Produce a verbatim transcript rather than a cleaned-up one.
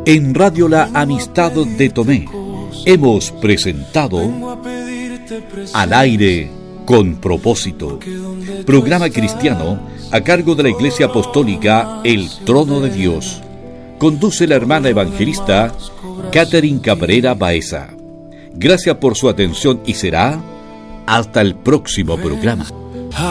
En Radio La Amistad de Tomé hemos presentado Al Aire con Propósito, programa cristiano a cargo de la Iglesia Apostólica El Trono de Dios. Conduce la hermana evangelista Catherine Cabrera Baeza. Gracias por su atención y será hasta el próximo programa.